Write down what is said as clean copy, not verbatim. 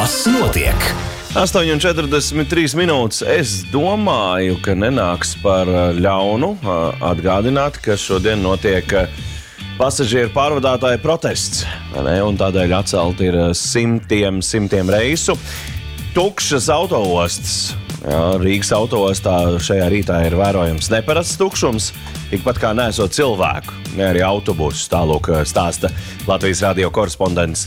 Kas notiek? 8:43 minūtes. Es domāju, ka nenāks par ļaunu atgādināt, ka šodien notiek pasažieru pārvadātāju protests. Un tādēļ atcelt ir simtiem reisu. Tukšas autoostas. Rīgas autoostā šajā rītā ir vērojams neparasts tukšums, tikpat kā nesot cilvēku, ne arī autobusus. Tālūk stāsta Latvijas radio korespondents